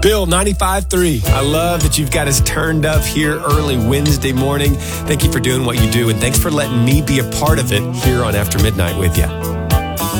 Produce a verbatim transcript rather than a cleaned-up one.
Bill, ninety-five three. I love that you've got us turned up here early Wednesday morning. Thank you for doing what you do, and thanks for letting me be a part of it here on After Midnight with you.